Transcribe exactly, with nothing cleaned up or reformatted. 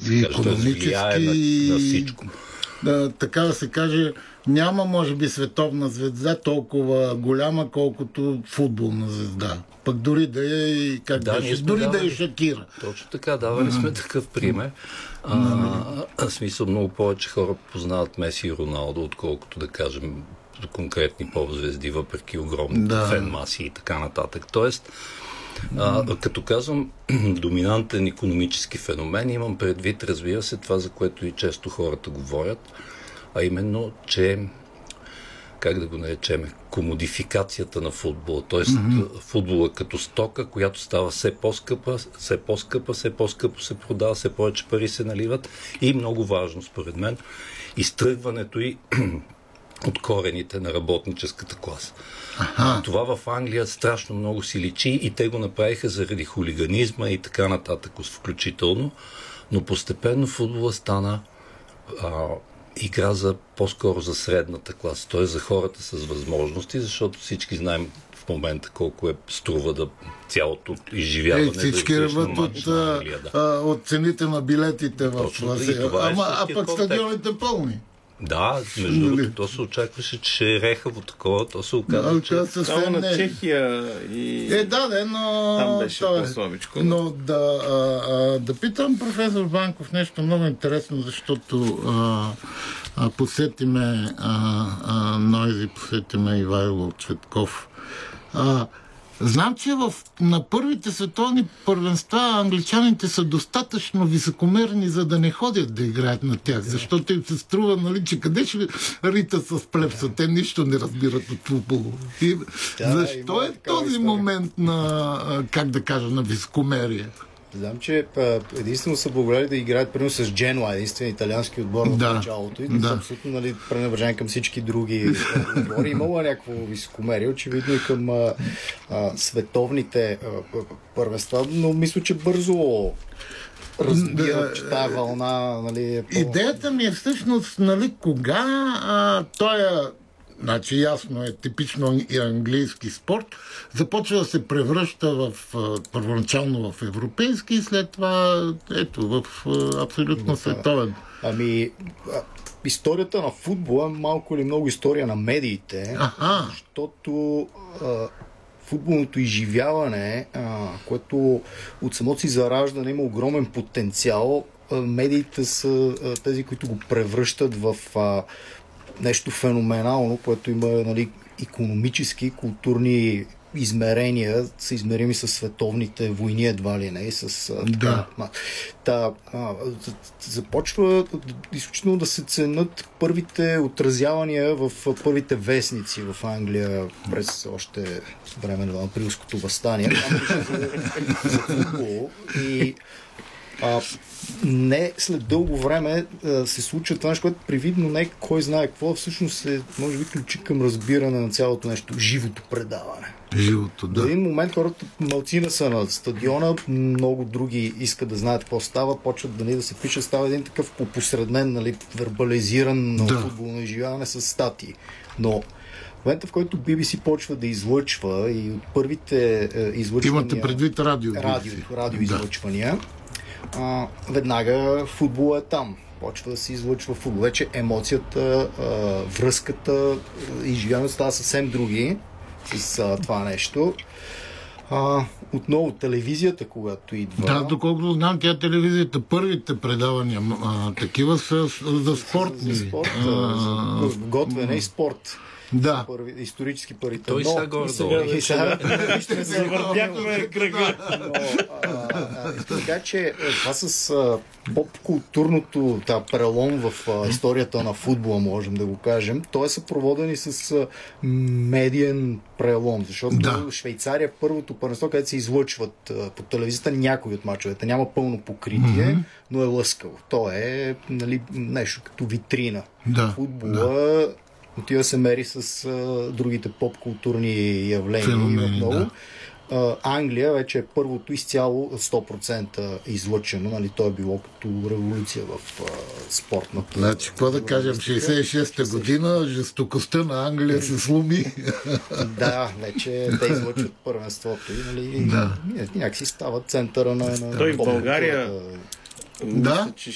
и икономически, на, на всичко. Да, така да се каже, няма може би световна звезда толкова голяма, колкото футболна звезда. Пък дори да е и как да, беше, дори давали, да е Шакира. Точно така, давали сме такъв пример. А, а, смисъл, много повече хора познават Меси и Роналдо, отколкото да кажем конкретни поп-звезди, въпреки огромните да. фен-маси и така нататък. Тоест, а, като казвам доминантен икономически феномен, имам предвид, разбира се, това, за което и често хората говорят, а именно, че как да го наречем, комодификацията на футбола, т.е. Mm-hmm. футбола като стока, която става все по-скъпа, все по-скъпа, все по-скъпо се продава, все повече пари се наливат и много важно, според мен, изтръгването и от корените на работническата класа. Ага. Това в Англия страшно много си личи и те го направиха заради хулиганизма и така нататък включително, но постепенно футбола стана а, игра за по-скоро за средната класа, т.е. за хората с възможности, защото всички знаем в момента колко е струва да цялото изживяване. Е, всички да ръбат от, Англия, да. от цените на билетите в Ласе. Ама, а пък стадионите пълни. Да, между другото, то се очакваше, че ще е рехаво такова, то се оказа, да, че... Само на Чехия и... Е, да, да, но... Там беше е... по-слабичко. Но да, а, а, да питам професор Банков нещо много интересно, защото а, а, посетиме а, а, Нойзи, посетиме Ивайло Цветков. А, Знам, че в, на първите световни първенства англичаните са достатъчно високомерни, за да не ходят да играят на тях, защото им се струва, нали, че къде ще рита с плепса, те нищо не разбират от футбол. И, да, защо е този история. Момент на, как да кажа, на високомерие? Знам, че единствено са благодарили да играят примерно с Дженуа, единствен италиански отбор в да. началото и да, да са абсолютно, нали, пренебрежени към всички други отбори. Имало някакво високомерие, очевидно и към а, а, световните а, първенства, но мисля, че бързо разбират, че тая вълна, нали, е по... Идеята ми е всъщност, нали, кога а, той е, значи ясно е типично и английски спорт, започва да се превръща в първоначално в европейски и след това ето в абсолютно световен. Ами историята на футбола е малко или много история на медиите, Аха. защото а, футболното изживяване, а, което от самото си зараждане има огромен потенциал, а, медиите са а, тези, които го превръщат в а, нещо феноменално, което има, нали, икономически, културни измерения, са измерими с световните войни едва ли не. С, да. Та, та, а, започва изключително да се ценят първите отразявания в първите вестници в Англия през още време на априлското въстание. И А, не след дълго време а, се случва това нещо, което привидно не кой знае какво, всъщност е, може би, ключи към разбиране на цялото нещо, живото предаване. Живото, да. В един момент хората малцина са на стадиона, много други искат да знаят какво става, почват да, да се пише, става един такъв посреднен, нали, вербализиран да. футболно изживяване с статии. Но в момента, в който Би Би Си почва да излъчва и от първите е, излъчвания... Имате предвид радио. Радио, радио излъчвания. Да. А, веднага футбол е там. Почва да се излъчва футбол. Вече емоцията, а, връзката, изживяването става съвсем други с а, това нещо. А, отново телевизията, когато идва... Да, доколкото знам, тя телевизията, първите предавания а, такива са за спортни. За спорт, а, за готвене и спорт. Да. Първи, исторически първите. Той но, сега горе-долу. И сега завъртяхме кръга. Така че това с а, поп-културното та, прелом в а, историята на футбола, можем да го кажем, той е съпроводен и с а, медиен прелом, защото да. Швейцария първото първенство, където се излъчват а, по телевизията някои от мачовете. Няма пълно покритие, mm-hmm. но е лъскаво. То е, нали, нещо като витрина. Да. Футбола да. Отива се мери с а, другите поп-културни явления. Феномени, много. Да. А, Англия вече е първото изцяло сто процента излъчено. Нали, то е било като революция в а, спортната. Значи, какво да кажем, шейсет и шеста година жестокостта на Англия се сломи. Да, вече те излъчват първенството и, нали, да. някакси става центъра на... на Той в България... Да? Мисля, че